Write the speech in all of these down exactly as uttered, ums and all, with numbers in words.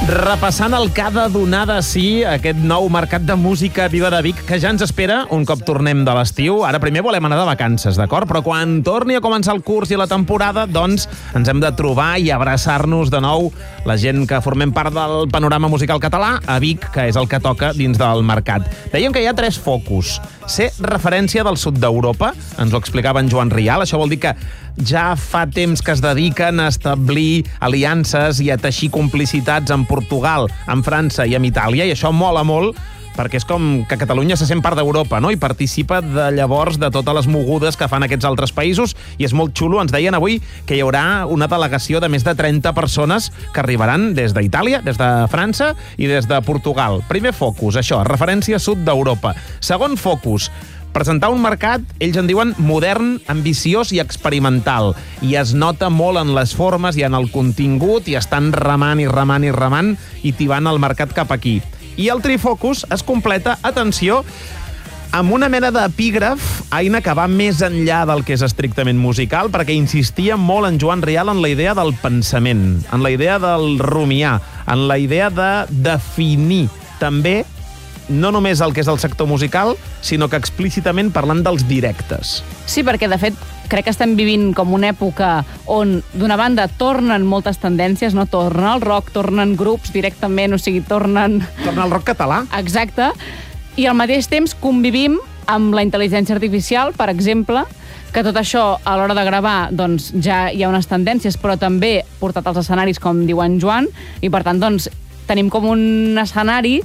Repassant el que ha de donar de si aquest nou mercat de música viva de Vic, que ja ens espera un cop tornem de l'estiu. Ara primer volem anar de vacances, d'acord? Però quan torni a començar el curs i la temporada, doncs ens hem de trobar i abraçar-nos de nou la gent que formem part del panorama musical català a Vic, que és el que toca dins del mercat. Dèiem que hi ha tres focus. Ser referència del sud d'Europa, ens ho explicava en Joan Rial. Això vol dir que ja fa temps que es dediquen a establir aliances i a teixir complicitats amb Portugal, amb França i amb Itàlia, i això mola molt perquè és com que Catalunya se sent part d'Europa, no? I participa de llavors de totes les mogudes que fan aquests altres països, i és molt xulo. Ens deien avui que hi haurà una delegació de més de trenta persones que arribaran des d'Itàlia, des de França i des de Portugal. Primer focus, això, referència sud d'Europa. Segon focus, presentar un mercat, ells en diuen modern, ambiciós i experimental. I es nota molt en les formes i en el contingut, i estan remant i remant i remant i tibant el mercat cap aquí. I el trifocus es completa, atenció, amb una mena d'epígraf, Aina, que va més enllà del que és estrictament musical, perquè insistia molt en Joan Rial en la idea del pensament, en la idea del rumiar, en la idea de definir també no només el que és el sector musical, sinó que explícitament parlant dels directes. Sí, perquè de fet crec que estem vivint com una època on, d'una banda, tornen moltes tendències, no? Torna el rock, tornen grups directament, o sigui, tornen... Torna el rock català. Exacte. I al mateix temps convivim amb la intel·ligència artificial, per exemple, que tot això, a l'hora de gravar, doncs ja hi ha unes tendències, però també portat als escenaris, com diu en Joan, i per tant, doncs, tenim com un escenari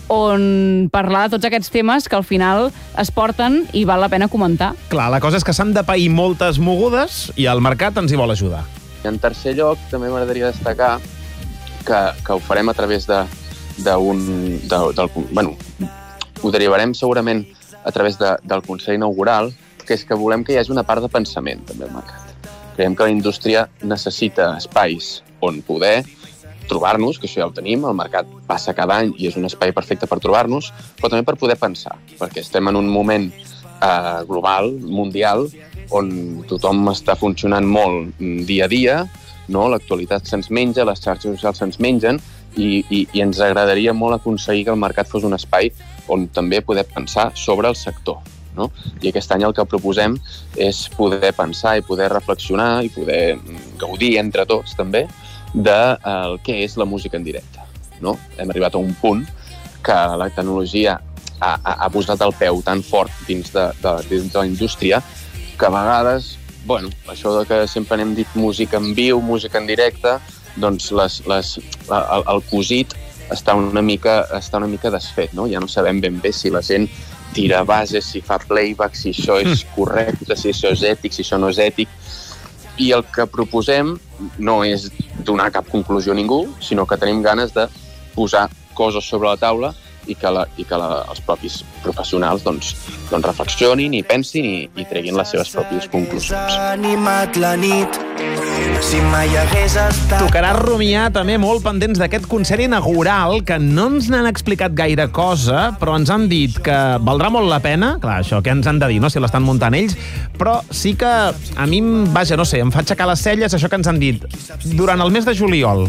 on parlar de tots aquests temes que al final es porten i val la pena comentar. Clar, la cosa és que s'han de pair moltes mogudes i el mercat ens hi vol ajudar. I en tercer lloc, també m'agradaria destacar que, que ho farem a través de, d'un... De, del, bueno, ho derivarem segurament a través de, del Consell Inaugural, que és que volem que hi hagi una part de pensament també al mercat. Creiem que la indústria necessita espais on poder trobar-nos, que això ja ho tenim, el mercat passa cada any i és un espai perfecte per trobar-nos, però també per poder pensar, perquè estem en un moment eh, global, mundial, on tothom està funcionant molt dia a dia, no? L'actualitat se'ns menja, les xarxes socials se'ns mengen, i, i, i ens agradaria molt aconseguir que el mercat fos un espai on també poder pensar sobre el sector. No? I aquest any el que proposem és poder pensar i poder reflexionar i poder gaudir entre tots també del eh, que és la música en directe. No? Hem arribat a un punt que la tecnologia ha, ha, ha posat el peu tan fort dins de, de, dins de la indústria que a vegades, bueno, això de que sempre n'hem dit música en viu, música en directe, doncs les, les, la, el, el cosit està una mica, està una mica desfet, no? Ja no sabem ben bé si la gent tira bases, si fa playback, si això és correcte, si això és ètic, si això no és ètic. I el que proposem no és donar cap conclusió a ningú, sinó que tenim ganes de posar coses sobre la taula i que, la, i que la, els propis professionals doncs, doncs reflexionin i pensin i, i treguin les seves pròpies conclusions. La nit, si mai hagués estat... Tocarà rumiar també molt pendents d'aquest concert inaugural, que no ens n'han explicat gaire cosa, però ens han dit que valdrà molt la pena. Clar, això què ens han de dir, no?, si l'estan muntant ells, però sí que a mi, vaja, no sé, em fa aixecar les celles això que ens han dit. Durant el mes de juliol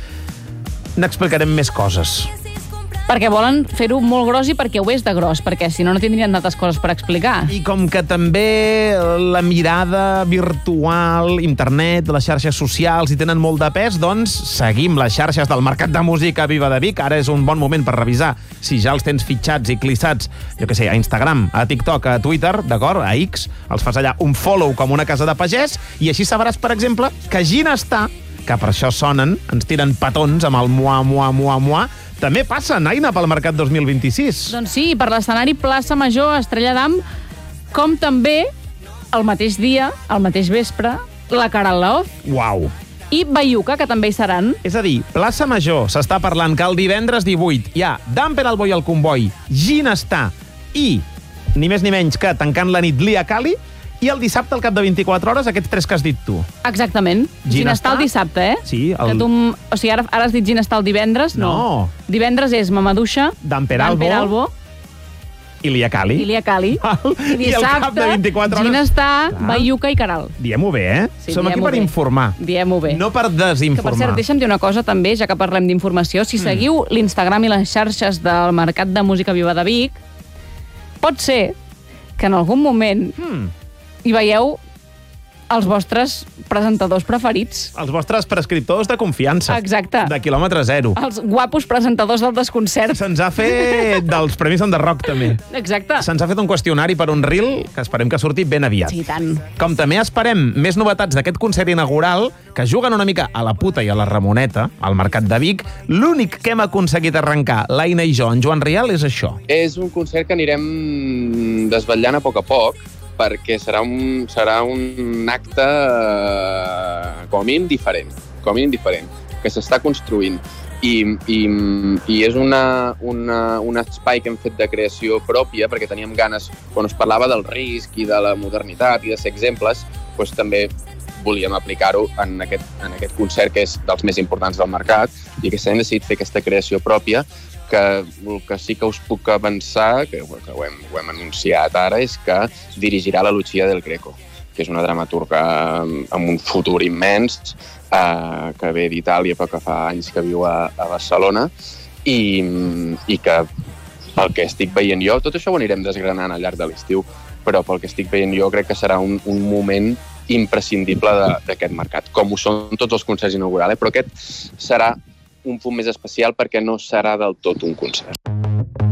n'explicarem més coses. Perquè volen fer-ho molt gros i perquè ho és de gros, perquè si no, no tindrien tantes coses per explicar. I com que també la mirada virtual, internet, les xarxes socials hi tenen molt de pes, doncs seguim les xarxes del mercat de música Viva de Vic. Ara és un bon moment per revisar si ja els tens fitxats i clissats, jo què sé, a Instagram, a TikTok, a Twitter, d'acord, a X, els fas allà un follow com una casa de pagès, i així sabràs, per exemple, que Ginestar, que per això sonen, ens tiren petons amb el mua, mua, mua, mua, també passen, Aina, pel Mercat dos mil vint-i-sis. Doncs sí, per l'escenari Plaça Major, Estrella d'Am, com també, el mateix dia, el mateix vespre, la Caral Laoz. Uau! I Baiuca, que també hi seran. És a dir, Plaça Major s'està parlant que el divendres divuit hi ha Damper al Boi al Comboi, Ginestar i, ni més ni menys que, tancant la nit, Lia Cali, i el dissabte, al cap de vint-i-quatre hores, aquests tres que has dit tu. Exactament. Ginestar el dissabte, eh? Sí. El... Que tu, o sigui, ara, ara has dit Ginestar el divendres? No. no. Divendres és Mamaduixa, Damper Albo, Albo Ilia Cali. Ilia Cali. I I al cap de vint-i-quatre hores... Ginestar, Clar. Baiuca i Caral. Diem-ho bé, eh? Sí, Som aquí diem-ho per bé. informar. Diem-ho bé. No per Que, per desinformar. cert, deixa'm dir una cosa també, ja que parlem d'informació. Si seguiu l'Instagram i les xarxes del Mercat de Música Viva de Vic, pot ser que en algun moment Mm. hi veieu els vostres presentadors preferits. Els vostres prescriptors de confiança. Exacte. De quilòmetre zero. Els guapos presentadors del desconcert. Se'ns ha fet dels Premis on the Rock, també. Exacte. Se'ns ha fet un qüestionari per un reel que esperem que surti ben aviat. Sí, tant. Com també esperem més novetats d'aquest concert inaugural, que juguen una mica a la puta i a la Ramoneta, al Mercat de Vic, l'únic que hem aconseguit arrencar, l'Aina i jo, en Joan Rial, és això. És un concert que anirem desvetllant a poc a poc, perquè serà un, serà un acte eh, com a mínim diferent, com a mínim diferent, que s'està construint. I, i, i és una, una, un espai que hem fet de creació pròpia, perquè teníem ganes, quan es parlava del risc i de la modernitat i de ser exemples, doncs també volíem aplicar-ho en aquest, en aquest concert, que és dels més importants del mercat, i que s'ha decidit fer aquesta creació pròpia, que el que sí que us puc avançar, que, que ho, hem, ho hem anunciat ara, és que dirigirà la Lucia del Greco, que és una dramaturga amb un futur immens, eh, que ve d'Itàlia però que fa anys que viu a, a Barcelona, i, i que pel que estic veient jo, tot això ho anirem desgranant al llarg de l'estiu, però pel que estic veient jo crec que serà un, un moment imprescindible d'aquest mercat, com ho són tots els concerts inaugurals, eh? Però aquest serà un punt més especial perquè no serà del tot un concert.